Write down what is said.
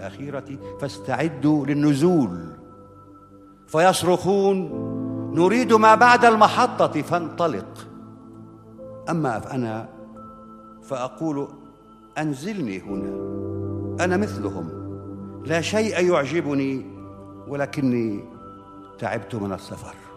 الآخرة فاستعدوا للنزول. فيصرخون: نريد ما بعد المحطة فانطلق. أما أنا فأقول: أنزلني هنا، أنا مثلهم، لا شيء يعجبني ولكني تعبت من السفر.